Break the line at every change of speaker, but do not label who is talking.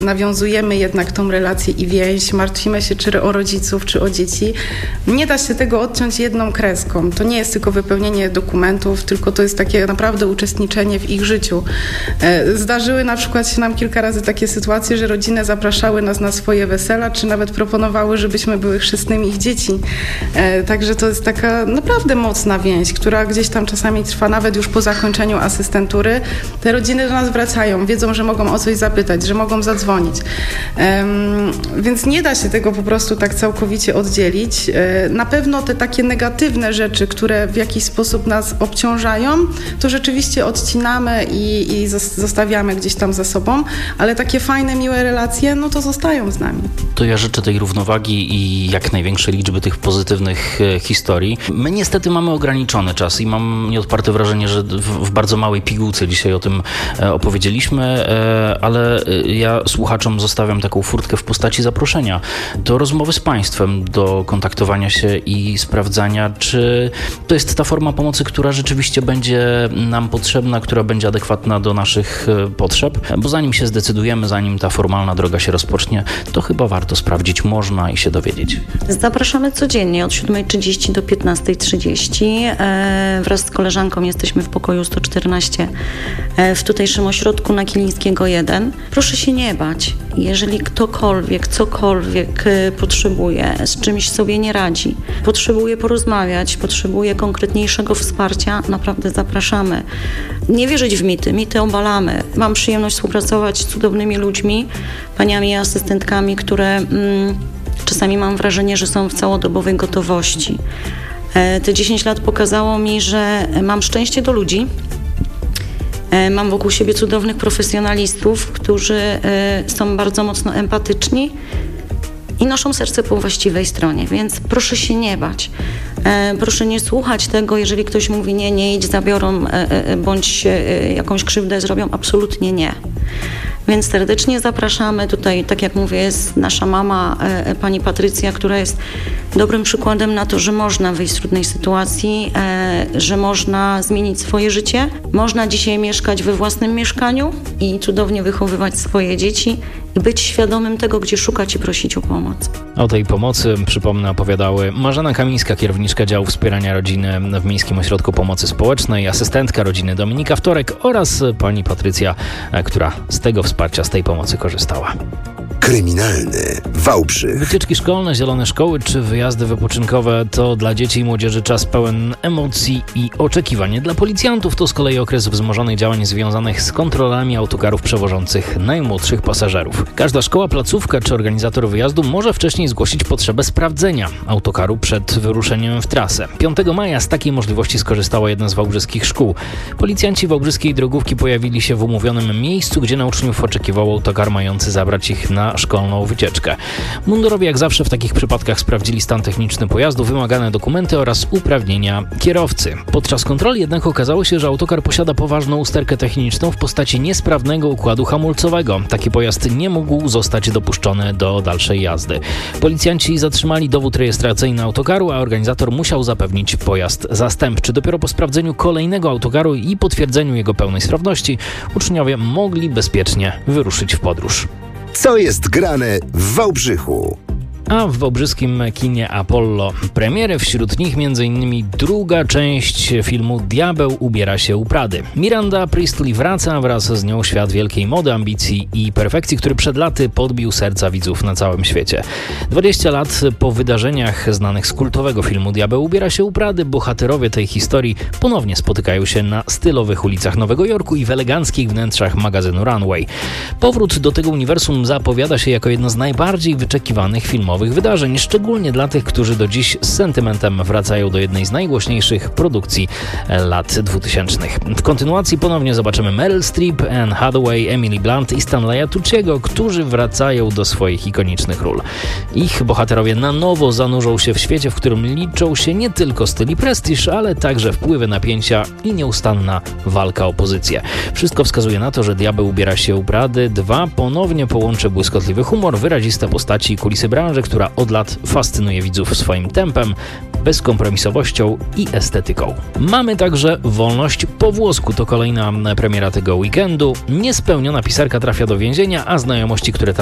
Nawiązujemy jednak tą relację i więź, martwimy się czy o rodziców, czy o dzieci. Nie da się tego odciąć jedną kreską. To nie jest tylko wypełnienie dokumentów, tylko to jest takie naprawdę uczestniczenie w ich życiu. Zdarzyły na przykład się nam kilka razy takie sytuacje, że rodziny zapraszały nas na swoje wesela, czy nawet proponowały, żebyśmy były chrzestnymi ich dzieci. Także to jest taka naprawdę mocna więź, która gdzieś tam czasami trwa nawet już po zakończeniu asystentury. Te rodziny do nas wracają, wiedzą, że mogą o coś zapytać, że mogą zadzwonić. Więc nie da się tego po prostu tak całkowicie oddzielić. Na pewno te takie negatywne rzeczy, które w jakiś sposób nas obciążają, to rzeczywiście odcinamy i zostawiamy gdzieś tam za sobą, ale takie fajne, miłe relacje, no to zostają z nami.
To ja życzę tej równowagi i jak największej liczby tych pozytywnych historii. My niestety mamy ograniczony czas i mam nieodparte wrażenie, że w bardzo małej pigułce dzisiaj o tym opowiedzieliśmy, ale ja słuchaczom zostawiam taką furtkę w postaci zaproszenia do rozmowy z Państwem, do kontaktowania się i sprawdzania, czy to jest ta forma pomocy, która rzeczywiście będzie nam potrzebna, która będzie adekwatna do naszych potrzeb, bo zanim się zdecydujemy, zanim ta formalna droga się rozpocznie, to chyba warto sprawdzić, można i się dowiedzieć.
Zapraszamy codziennie od 7:30 do 15:30. Wraz z koleżanką jesteśmy w pokoju 114 w tutejszym ośrodku na Kilińskiego 1. Proszę się nie bać. Jeżeli ktokolwiek, cokolwiek potrzebuje, z czymś sobie nie radzi, potrzebuje porozmawiać, potrzebuje konkretniejszego wsparcia, naprawdę zapraszamy. Nie wierzyć w mity, mity obalamy. Mam przyjemność współpracować z cudownymi ludźmi, paniami i asystentkami, które czasami mam wrażenie, że są w całodobowej gotowości. Te 10 lat pokazało mi, że mam szczęście do ludzi. Mam wokół siebie cudownych profesjonalistów, którzy są bardzo mocno empatyczni i noszą serce po właściwej stronie, więc proszę się nie bać. Proszę nie słuchać tego, jeżeli ktoś mówi nie idź, zabiorą bądź jakąś krzywdę zrobią. Absolutnie nie. Więc serdecznie zapraszamy. Tutaj, tak jak mówię, jest nasza mama, pani Patrycja, która jest dobrym przykładem na to, że można wyjść z trudnej sytuacji, że można zmienić swoje życie. Można dzisiaj mieszkać we własnym mieszkaniu i cudownie wychowywać swoje dzieci i być świadomym tego, gdzie szukać i prosić o pomoc.
O tej pomocy, przypomnę, opowiadały Marzena Kamińska, kierowniczka działu wspierania rodziny w Miejskim Ośrodku Pomocy Społecznej, asystentka rodziny Dominika Wtorek oraz pani Patrycja, która z tego wsparcia, z tej pomocy korzystała.
Kryminalny Wałbrzych.
Wycieczki szkolne, zielone szkoły czy wyjazdy wypoczynkowe to dla dzieci i młodzieży czas pełen emocji i oczekiwań. Dla policjantów to z kolei okres wzmożonych działań związanych z kontrolami autokarów przewożących najmłodszych pasażerów. Każda szkoła, placówka czy organizator wyjazdu może wcześniej zgłosić potrzebę sprawdzenia autokaru przed wyruszeniem w trasę. 5 maja z takiej możliwości skorzystała jedna z wałbrzyskich szkół. Policjanci wałbrzyskiej drogówki pojawili się w umówionym miejscu, gdzie na uczniów oczekiwał autokar mający zabrać ich na szkolną wycieczkę. Mundurowi jak zawsze w takich przypadkach sprawdzili stan techniczny pojazdu, wymagane dokumenty oraz uprawnienia kierowcy. Podczas kontroli jednak okazało się, że autokar posiada poważną usterkę techniczną w postaci niesprawnego układu hamulcowego. Taki pojazd nie mógł zostać dopuszczony do dalszej jazdy. Policjanci zatrzymali dowód rejestracyjny autokaru, a organizator musiał zapewnić pojazd zastępczy. Dopiero po sprawdzeniu kolejnego autokaru i potwierdzeniu jego pełnej sprawności uczniowie mogli bezpiecznie wyruszyć w podróż.
Co jest grane w Wałbrzychu?
A w wałbrzyskim kinie Apollo premiery, wśród nich m.in. druga część filmu Diabeł ubiera się u Prady. Miranda Priestley wraca, wraz z nią świat wielkiej mody, ambicji i perfekcji, który przed laty podbił serca widzów na całym świecie. 20 lat po wydarzeniach znanych z kultowego filmu Diabeł ubiera się u Prady, bohaterowie tej historii ponownie spotykają się na stylowych ulicach Nowego Jorku i w eleganckich wnętrzach magazynu Runway. Powrót do tego uniwersum zapowiada się jako jedno z najbardziej wyczekiwanych filmowych wydarzeń, szczególnie dla tych, którzy do dziś z sentymentem wracają do jednej z najgłośniejszych produkcji lat 2000. W kontynuacji ponownie zobaczymy Meryl Streep, Anne Hathaway, Emily Blunt i Stanleya Tucciego, którzy wracają do swoich ikonicznych ról. Ich bohaterowie na nowo zanurzą się w świecie, w którym liczą się nie tylko styl i prestiż, ale także wpływy, napięcia i nieustanna walka o pozycję. Wszystko wskazuje na to, że Diabeł ubiera się u Prady 2 ponownie połączy błyskotliwy humor, wyraziste postaci i kulisy branży, która od lat fascynuje widzów swoim tempem, bezkompromisowością i estetyką. Mamy także Wolność po włosku. To kolejna premiera tego weekendu. Niespełniona pisarka trafia do więzienia, a znajomości, które tam